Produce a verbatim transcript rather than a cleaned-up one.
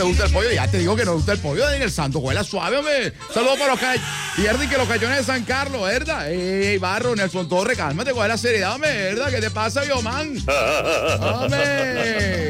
me gusta el pollo, ya te digo que no me gusta el pollo, Daniel Santo, huela suave, hombre. Saludos para los cañones, y que los cañones de San Carlos, ¿verdad? Ey, Barro, Nelson Torre, cálmate, coge la seriedad, hombre, ¿verdad? ¿Qué te pasa, Biomán? Hombre.